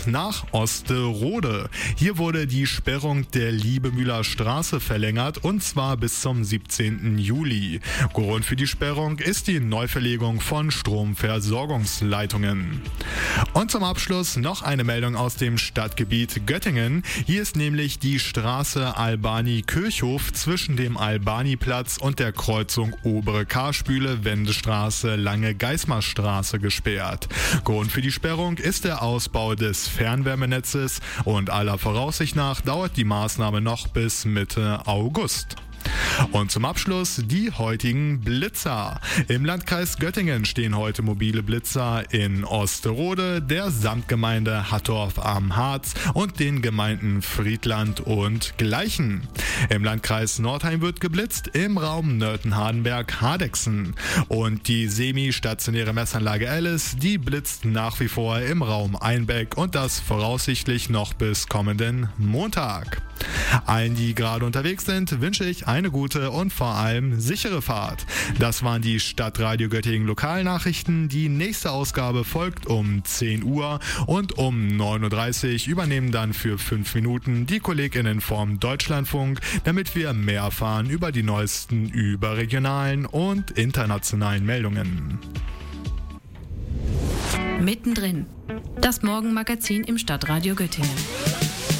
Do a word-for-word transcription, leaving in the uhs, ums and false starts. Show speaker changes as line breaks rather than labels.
geht's nach Osterode. Hier wurde die Sperrung der Liebemühler Straße verlängert und zwar bis zum siebzehnten Juli. Grund für die Sperrung ist die Neuverlegung von Stromversorgungsleitungen. Und zum Abschluss noch eine Meldung aus dem Stadtgebiet Göttingen. Hier ist nämlich die Straße Albani-Kirchhof zwischen dem Albani-Platz und der Kreuzung Obere Karspüle-Wendestraße Lange-Geismar-Straße gesperrt. Grund für die Sperrung ist der Ausbau des Fernwärmenetzes und aller Voraussicht nach dauert die Maßnahme noch bis Mitte August. Und zum Abschluss die heutigen Blitzer. Im Landkreis Göttingen stehen heute mobile Blitzer in Osterode, der Samtgemeinde Hattorf am Harz und den Gemeinden Friedland und Gleichen. Im Landkreis Nordheim wird geblitzt im Raum Nörten-Hardenberg-Hardegsen. Und die semi-stationäre Messanlage Alice, die blitzt nach wie vor im Raum Einbeck und das voraussichtlich noch bis kommenden Montag. Allen, die gerade unterwegs sind, wünsche ich eine gute und vor allem sichere Fahrt. Das waren die Stadtradio Göttingen Lokalnachrichten. Die nächste Ausgabe folgt um zehn Uhr und um neun Uhr dreißig übernehmen dann für fünf Minuten die KollegInnen vom Deutschlandfunk, damit wir mehr erfahren über die neuesten überregionalen und internationalen Meldungen.
Mittendrin. Das Morgenmagazin im Stadtradio Göttingen.